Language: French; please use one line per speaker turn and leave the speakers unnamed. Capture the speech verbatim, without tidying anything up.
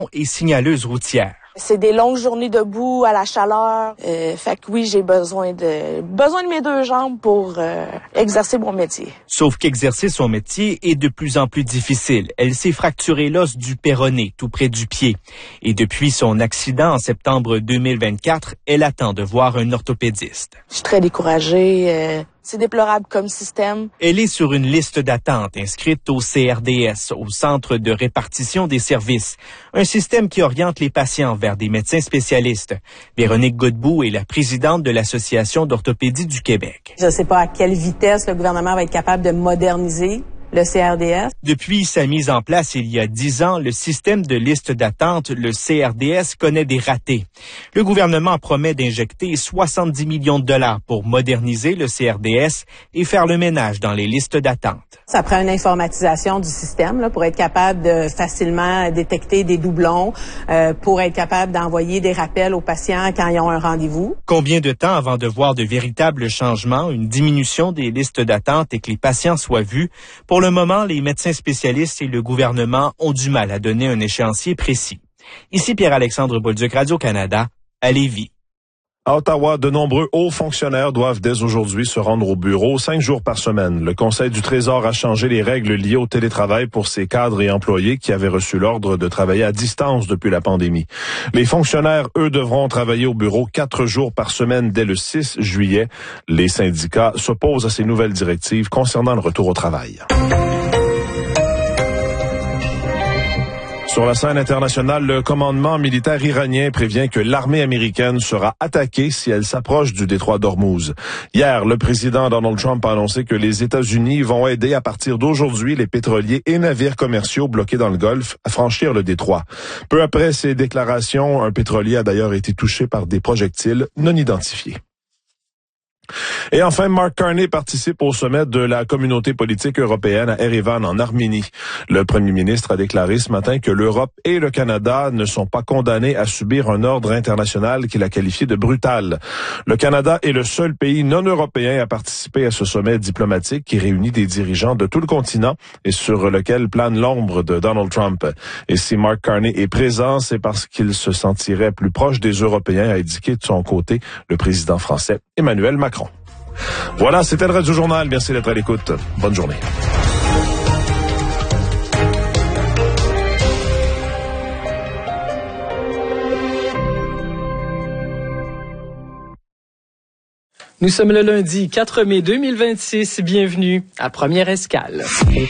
et signaleuse routière.
C'est des longues journées debout à la chaleur. Euh, fait que oui, j'ai besoin de besoin de mes deux jambes pour euh, exercer mon métier.
Sauf qu'exercer son métier est de plus en plus difficile. Elle s'est fracturé l'os du péroné, tout près du pied. Et depuis son accident en septembre deux mille vingt-quatre, elle attend de voir un orthopédiste.
Je suis très découragée. Euh, c'est déplorable comme système.
Elle est sur une liste d'attente inscrite au C R D S, au Centre de répartition des services, un système qui oriente les patients vers des médecins spécialistes. Véronique Godbout est la présidente de l'Association d'orthopédie du Québec.
Je ne sais pas à quelle vitesse le gouvernement va être capable de moderniser le C R D S.
Depuis sa mise en place il y a dix ans, le système de liste d'attente, le C R D S, connaît des ratés. Le gouvernement promet d'injecter soixante-dix millions de dollars pour moderniser le C R D S et faire le ménage dans les listes d'attente.
Ça prend une informatisation du système là, pour être capable de facilement détecter des doublons, euh, pour être capable d'envoyer des rappels aux patients quand ils ont un rendez-vous.
Combien de temps avant de voir de véritables changements, une diminution des listes d'attente et que les patients soient vus? Pour le moment, les médecins spécialistes et le gouvernement ont du mal à donner un échéancier précis. Ici Pierre-Alexandre Bolduc, Radio-Canada, à Lévis.
À Ottawa, de nombreux hauts fonctionnaires doivent dès aujourd'hui se rendre au bureau cinq jours par semaine. Le Conseil du Trésor a changé les règles liées au télétravail pour ces cadres et employés qui avaient reçu l'ordre de travailler à distance depuis la pandémie. Les fonctionnaires, eux, devront travailler au bureau quatre jours par semaine dès le six juillet. Les syndicats s'opposent à ces nouvelles directives concernant le retour au travail. Sur la scène internationale, le commandement militaire iranien prévient que l'armée américaine sera attaquée si elle s'approche du détroit d'Ormuz. Hier, le président Donald Trump a annoncé que les États-Unis vont aider à partir d'aujourd'hui les pétroliers et navires commerciaux bloqués dans le Golfe à franchir le détroit. Peu après ces déclarations, un pétrolier a d'ailleurs été touché par des projectiles non identifiés. Et enfin, Mark Carney participe au sommet de la communauté politique européenne à Erevan, en Arménie. Le premier ministre a déclaré ce matin que l'Europe et le Canada ne sont pas condamnés à subir un ordre international qu'il a qualifié de brutal. Le Canada est le seul pays non européen à participer à ce sommet diplomatique qui réunit des dirigeants de tout le continent et sur lequel plane l'ombre de Donald Trump. Et si Mark Carney est présent, c'est parce qu'il se sentirait plus proche des Européens, a indiqué de son côté le président français Emmanuel Macron. Voilà, c'était le Radio Journal. Merci d'être à l'écoute. Bonne journée.
Nous sommes le lundi quatre mai deux mille vingt-six. Bienvenue à Première Escale.